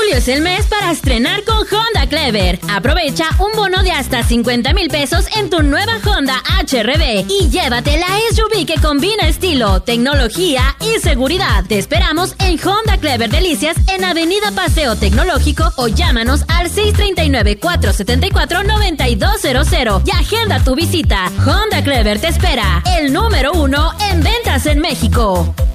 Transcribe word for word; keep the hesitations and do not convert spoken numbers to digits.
Julio es el mes para estrenar con Honda Clever. Aprovecha un bono de hasta cincuenta mil pesos en tu nueva Honda H R V y llévate la S U V que combina estilo, tecnología y seguridad. Te esperamos en Honda Clever Delicias en Avenida Paseo Tecnológico o llámanos al seis tres nueve, cuatro siete cuatro, nueve dos cero cero y agenda tu visita. Honda Clever te espera, el número uno en ventas en México.